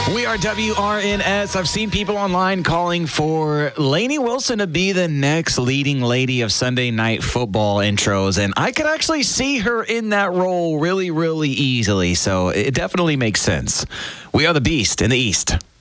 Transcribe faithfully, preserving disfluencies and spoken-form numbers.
We are W R N S. I've seen people online calling for Lainey Wilson to be the next leading lady of Sunday Night Football intros, and I could actually see her in that role really, really easily, so it definitely makes sense. We are the Beast in the East.